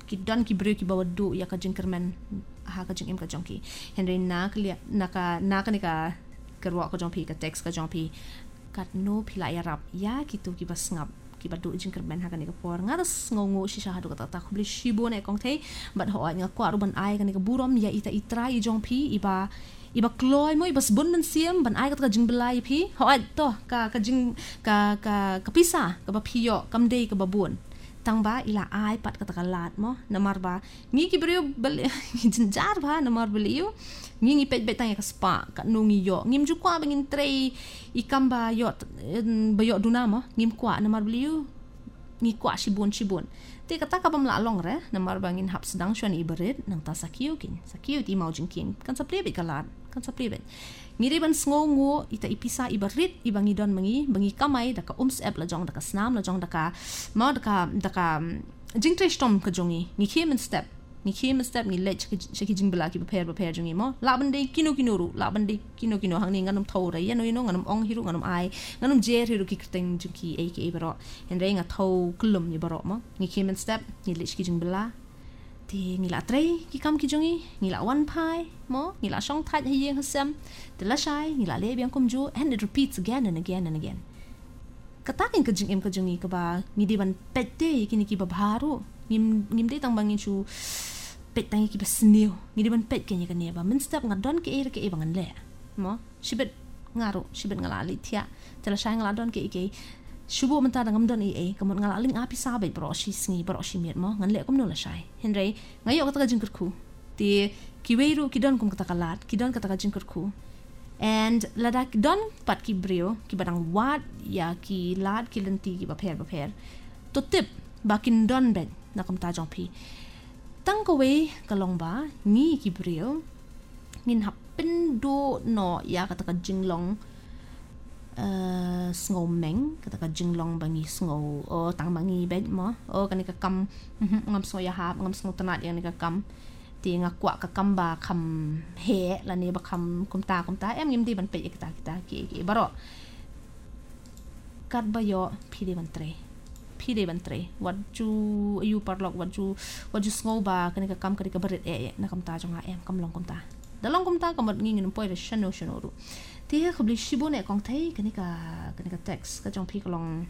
ki don ki brio ki bawadu ya ka jingkermen ha ka jing em ka jongki Henry na ni ka kerwa ka jongpi ka text ka jongpi kat no pila ya rap ya kitu ki basngap ki badu jingkermen ha ka ni ka por ngaras ngongo si sha hadu ka ta khubli shibo ne kong thei bat ho nga kwa ruban ai ka ni ka burom ya ita itra I jongpi iba kloy mo iba sbun men siam ban ai ka jing belai pi ho ai to ka jing ka pisa ka ba piyo kam dei ka babun tang ba ila ai pat kata kalat mo namar ba ngi ki brio bel jinjar ba namar beliu ngi pet tang ka spa ka nungi yo ngim ju kwa bangin trei ikam ba yo duna mo ngim kwa namar beliu ngi kwa shibun te kata ka bam la long re namar bangin hap sedang shwan iberit nang ta sakiu ti mau jingkin kan sapre be kalat kan sapre be ngiri ban sngongo ita ipisa ibarit ibangi don bangi kamai daka ep la jong daka snam la jong daka ma daka jingtre stom ka jongi ni khim step ni lech ki jingbala ki prepare jongi mo la ban dei kino ru la ban dei kino hang ni nganum thau ra yan no nganum ong hiru nganum ai nganum jer hiru ki krteng jinki aka baro en rei nga thau kulum ni baro mo ni khim step ni lech ki jingbala ti ngila trei ki kam ki jongi ngila one pai mo ngila shong thai hi yeng hasam de la shai ngila le biang kum ju and it repeats again and again katakin ka jing em ka jongi ka ba ngidi ban pette kini ki ba bharu ngim dei tang bangin chu pet tang ki ba sniu ngidi ban pet kenya ka ne ba min step ngadon ke e bangan le mo shibet ngala li thia de la shai ngala don ke Shubo menta dangam don kamon ngalaling api sabai bro shi sngi bro shi miet mo ngan le kom no la shai Henry ngayo kata jingkerku ti kiweiru kidon kum kata kalat kidon kata jingkerku and ladak don pat ki brio ki badang wat ya ki lad ki lenti ki baper to tip bakin don ben na kom ta jong pi tang ko we kalong ba ni ki brio min happen do no ya kata jinglong sngo meng kata ka jinglong bangi sngo o tang bangi bed mo o kani ka kam ngam so ya hap ngam sngo tanat yang ni ka kam ti nga kwa ka kam ba kam he la ni ba kam kumta em ngim di ban pe kita ki baro kat ba yo pide ban tre wat ju ayu parlok wat ju sngo ba kani ka kam kani ka barit na kam ta jong em kam long kumta dalong kumta kamot ngin poi re shano ru ti khobli shibo ne kong thei kani ka text ka jong pi kalong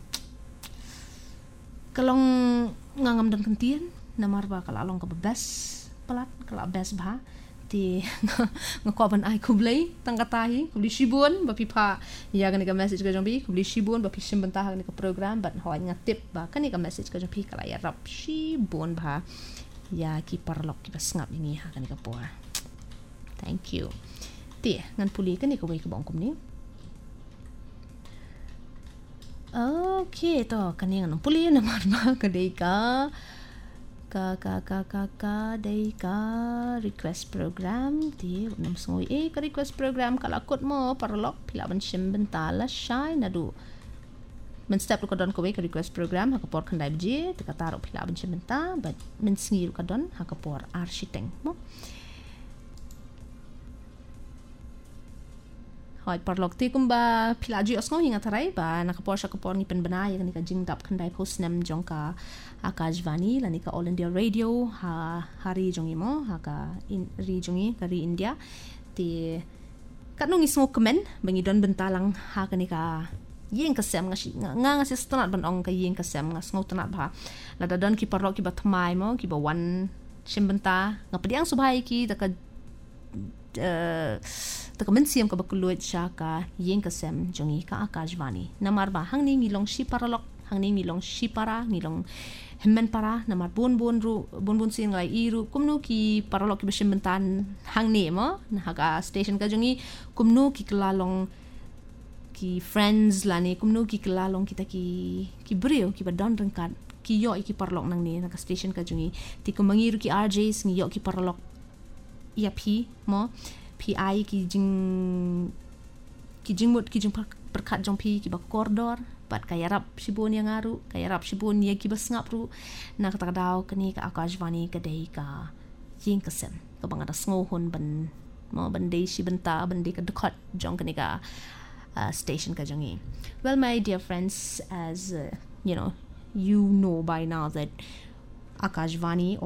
ngangam dan kentien namar ba kala long ka best pelat kala best ba ti ngakoban ai kublai tangkatahi kubli shibon ba pipa ya kani ka message ka jong pi kubli shibon ba pi simbenta kani ka program ban hoy nga tip ba kani ka message ka jong pi kala ya rap shibon ba ya ki parlok ki basngap ini ha kani ka po thank you ti ngan puli kan ni ko way ka bangkom ni okay to kani ngan puli na marma ka dei ka dei ka request program ti nam sngoi ka request program kala kot mo parlok pila ban sim bentala shai na du men step ko don ko way ka request program ha ka por khandai bji te ka taro pila ban sim benta but men sngi ka don ha ka por architect mo hoy parlok ti kumba pilaji osngo hinga tarai ba nakapor siya kapor ni penbenay ni ka jingdap kanday post nem jong ka Akashvani lani ka All India Radio hari jongi mo ka ri jongi ka ri India ti kanung isngo komen bangi don bentalang ha ni ka yeng kasem nga si stanat ban ong ka yeng kasem nga sngo tanat ba lada don ki parlok ki ba tmai mo ki ba wan simbenta nga padiang subhay ki taka mensiam ka bakuluit siya ka yeng kasem jongi ka Akashvani namar ba hang ni ngilong si paralok hang ni ngilong si para ngilong hemmen para namar bun sin ngai iru kumnu ki paralok ki besim bentan hang ni mo naga station ka jongi kumnu ki kelalong ki friends lani kumnu ki kelalong kita ki brio ki badon rengkat ki yo ki paralok nang ni naga station ka jongi ti kumangiru ki RJs ngi yo ki paralok iya pi mo PI ki jing perkat jong pi ki ba koridor pat kaya rap sibon yang ngaru kaya rap sibon ya ki basngap ru na kata daw kani ka Akashvani ka dei ka ying kasem ka bang ada sngohon ban mo bandai si benta bandai ka dekat jong kani ka station ka jongi. Well my dear friends, as you know by now that Akashvani